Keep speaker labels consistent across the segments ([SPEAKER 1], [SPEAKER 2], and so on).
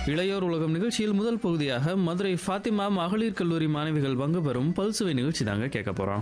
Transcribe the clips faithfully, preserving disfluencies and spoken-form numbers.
[SPEAKER 1] இளையோர் உலகம் நிகழ்ச்சியில் முதல் பகுதியாக மதுரை ஃபாத்திமா மகளிர் கல்லூரி மாணவிகள் பங்கு பெறும் பல்சுவை நிகழ்ச்சி தாங்க கேட்க போறோம்.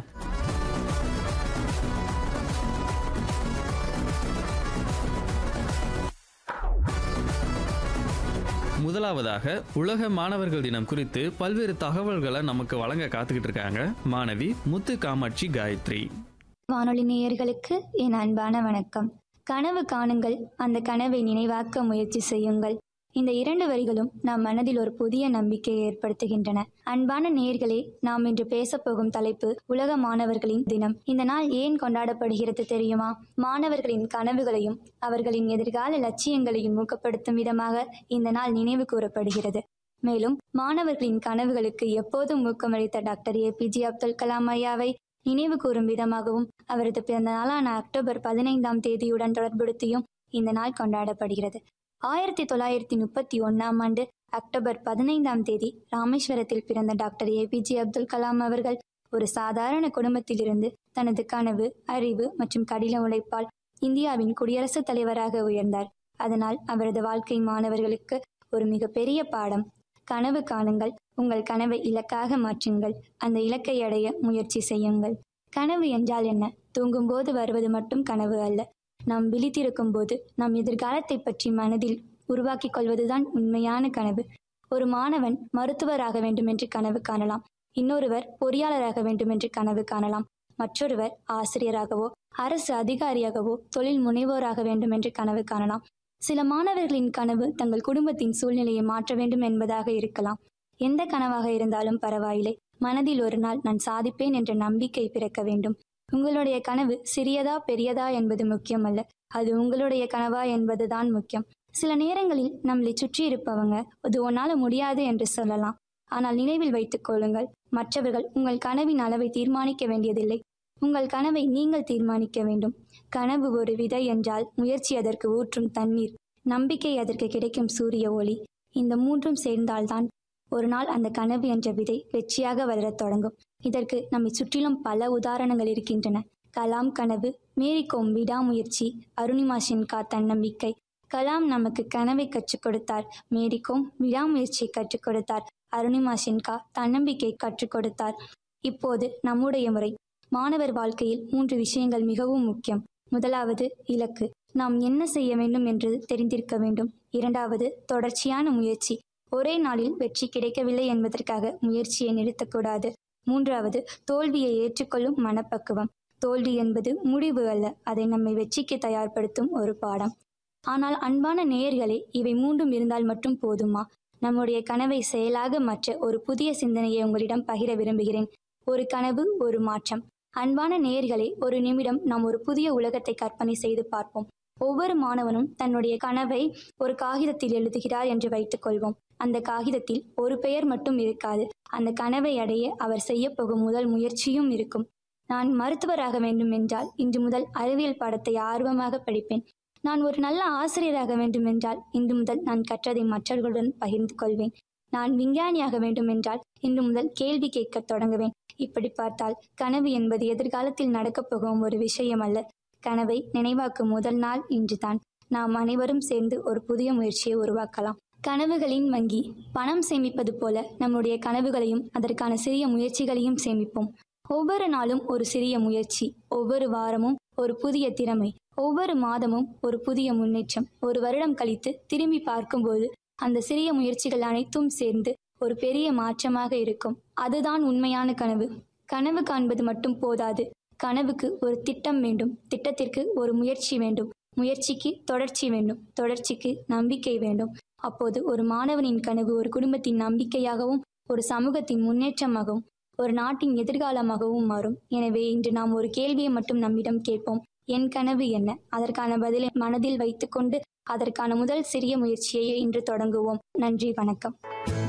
[SPEAKER 1] முதலாவதாக உலக மாணவர்கள் தினம் குறித்து பல்வேறு தகவல்களை நமக்கு வழங்க காத்துக்கிட்டு இருக்காங்க மாணவி முத்து காமாட்சி காயத்ரி.
[SPEAKER 2] வானொலி நேயர்களுக்கு என் அன்பான வணக்கம். கனவு காணுங்கள், அந்த கனவை நினைவாக்க முயற்சி செய்யுங்கள். இந்த இரண்டு வரிகளும் நம் மனதில் ஒரு புதிய நம்பிக்கையை ஏற்படுத்துகின்றன. அன்பான நேயர்களே, நாம் இன்று பேசப்போகும் தலைப்பு உலக மாணவர்களின் தினம். இந்த நாள் ஏன் கொண்டாடப்படுகிறது தெரியுமா? மாணவர்களின் கனவுகளையும் அவர்களின் எதிர்கால லட்சியங்களையும் ஊக்கப்படுத்தும் விதமாக இந்த நாள் நினைவு கூறப்படுகிறது. மேலும் மாணவர்களின் கனவுகளுக்கு எப்போதும் ஊக்கமளித்த doctor A B J Abdul Kalam ஐயாவை நினைவு கூறும் விதமாகவும் அவரது பிறந்த நாளான அக்டோபர் பதினைந்தாம் தேதியுடன் தொடர்புடுத்தியும் இந்த நாள் கொண்டாடப்படுகிறது. ஆயிரத்தி தொள்ளாயிரத்தி முப்பத்தி ஒன்னாம் ஆண்டு அக்டோபர் பதினைந்தாம் தேதி ராமேஸ்வரத்தில் பிறந்த doctor A B J Abdul Kalam அவர்கள் ஒரு சாதாரண குடும்பத்திலிருந்து தனது கனவு, அறிவு மற்றும் கடின உழைப்பால் இந்தியாவின் குடியரசுத் தலைவராக உயர்ந்தார். அதனால் அவரது வாழ்க்கை மாணவர்களுக்கு ஒரு மிகப்பெரிய பாடம். கனவு காணுங்கள், உங்கள் கனவை இலக்காக மாற்றுங்கள், அந்த இலக்கை அடைய முயற்சி செய்யுங்கள். கனவு என்றால் என்ன? தூங்கும் போது வருவது மட்டும் கனவு அல்ல. நாம் விழித்திருக்கும் போது நம் எதிர்காலத்தை பற்றி மனதில் உருவாக்கி கொள்வதுதான் உண்மையான கனவு. ஒரு மாணவன் மருத்துவராக வேண்டும் என்று கனவு காணலாம், இன்னொருவர் பொறியாளராக வேண்டும் என்று கனவு காணலாம், மற்றொருவர் ஆசிரியராகவோ அரசு அதிகாரியாகவோ தொழில் முனைவோராக வேண்டும் என்று கனவு காணலாம். சில மாணவர்களின் கனவு தங்கள் குடும்பத்தின் சூழ்நிலையை மாற்ற வேண்டும் என்பதாக இருக்கலாம். எந்த கனவாக இருந்தாலும் பரவாயில்லை, மனதில் ஒரு நாள் நான் சாதிப்பேன் என்ற நம்பிக்கை பிறக்க வேண்டும். உங்களுடைய கனவு சிறியதா பெரியதா என்பது முக்கியமல்ல, அது உங்களுடைய கனவா என்பதுதான் முக்கியம். சில நேரங்களில் நம்மளை சுற்றி இருப்பவங்க அது உன்னால முடியாது என்று சொல்லலாம். ஆனால் நினைவில் வைத்துக் கொள்ளுங்கள், மற்றவர்கள் உங்கள் கனவின் அளவை தீர்மானிக்க வேண்டியதில்லை, உங்கள் கனவை நீங்கள் தீர்மானிக்க வேண்டும். கனவு ஒரு விதை என்றால் முயற்சி அதற்கு ஊற்றும் தண்ணீர், நம்பிக்கை அதற்கு கிடைக்கும் சூரிய ஒளி. இந்த மூன்றும் சேர்ந்தால்தான் ஒரு நாள் அந்த கனவு என்ற விதை வெற்றியாக வளரத் தொடங்கும். இதற்கு நம்மை சுற்றிலும் பல உதாரணங்கள் இருக்கின்றன. கலாம் கனவு, மேரிகோம் விடாமுயற்சி, அருணிமா சின்ஹா தன்னம்பிக்கை. கலாம் நமக்கு கனவை கற்றுக் கொடுத்தார், மேரிகோம் விடாமுயற்சியை கற்றுக் கொடுத்தார், அருணிமா சின்ஹா தன்னம்பிக்கை கற்றுக் கொடுத்தார். இப்போது நம்முடைய முறை. மாணவர் வாழ்க்கையில் மூன்று விஷயங்கள் மிகவும் முக்கியம். முதலாவது இலக்கு, நாம் என்ன செய்ய வேண்டும் என்று தெரிந்திருக்க வேண்டும். இரண்டாவது தொடர்ச்சியான முயற்சி, ஒரே நாளில் வெற்றி கிடைக்கவில்லை என்பதற்காக முயற்சியை நிறுத்தக்கூடாது. மூன்றாவது தோல்வியை ஏற்றுக்கொள்ளும் மனப்பக்குவம். தோல்வி என்பது முடிவு அல்ல, அதை நம்மை வெற்றிக்கு தயார்படுத்தும் ஒரு பாடம். ஆனால் அன்பான நேயர்களே, இவை மூன்றும் இருந்தால் மட்டும் போதுமா? நம்முடைய கனவை செயலாக மாற்ற ஒரு புதிய சிந்தனையை உங்களிடம் பகிர விரும்புகிறேன். ஒரு கனவு, ஒரு மாற்றம். அன்பான நேயர்களே, ஒரு நிமிடம் நாம் ஒரு புதிய உலகத்தை கற்பனை செய்து பார்ப்போம். ஒவ்வொரு மாணவனும் தன்னுடைய கனவை ஒரு காகிதத்தில் எழுதுகிறார் என்று வைத்துக் கொள்வோம். அந்த காகிதத்தில் ஒரு பெயர் மட்டும் இருக்காது, அந்த கனவை அடைய அவர் செய்ய போகும் முதல் முயற்சியும் இருக்கும். நான் மருத்துவராக வேண்டும் என்றால் இன்று முதல் அறிவியல் பாடத்தை ஆர்வமாக படிப்பேன். நான் ஒரு நல்ல ஆசிரியராக வேண்டும் என்றால் இன்று முதல் நான் கற்றதை மற்றவர்களுடன் பகிர்ந்து கொள்வேன். நான் விஞ்ஞானியாக வேண்டும் என்றால் இன்று முதல் கேள்வி கேட்க தொடங்குவேன். இப்படி பார்த்தால் கனவு என்பது எதிர்காலத்தில் நடக்கப் போகும் ஒரு விஷயம் அல்ல. கனவை நினைவாக்கும் முதல் நாள் இன்றுதான். நாம் அனைவரும் சேர்ந்து ஒரு புதிய முயற்சியை உருவாக்கலாம். கனவுகளின் வங்கி. பணம் சேமிப்பது போல நம்முடைய கனவுகளையும் அதற்கான சிறிய முயற்சிகளையும் சேமிப்போம். ஒவ்வொரு நாளும் ஒரு சிறிய முயற்சி, ஒவ்வொரு வாரமும் ஒரு புதிய திறமை, ஒவ்வொரு மாதமும் ஒரு புதிய முன்னேற்றம். ஒரு வருடம் கழித்து திரும்பி பார்க்கும்போது அந்த சிறிய முயற்சிகள் அனைத்தும் சேர்ந்து ஒரு பெரிய மாற்றமாக இருக்கும். அதுதான் உண்மையான கனவு. கனவு காண்பது மட்டும் போதாது, கனவுக்கு ஒரு திட்டம் வேண்டும், திட்டத்திற்கு ஒரு முயற்சி வேண்டும், முயற்சிக்கு தொடர்ச்சி வேண்டும், தொடர்ச்சிக்கு நம்பிக்கை வேண்டும். அப்போது ஒரு மாணவனின் கனவு ஒரு குடும்பத்தின் நம்பிக்கையாகவும், ஒரு சமூகத்தின் முன்னேற்றமாகவும், ஒரு நாட்டின் எதிர்காலமாகவும் மாறும். எனவே இன்று நாம் ஒரு கேள்வியை மட்டும் நம்மிடம் கேட்போம். என் கனவு என்ன? அதற்கான பதிலை மனதில் வைத்துக்கொண்டு அதற்கான முதல் சிறிய முயற்சியை இன்று தொடங்குவோம். நன்றி, வணக்கம்.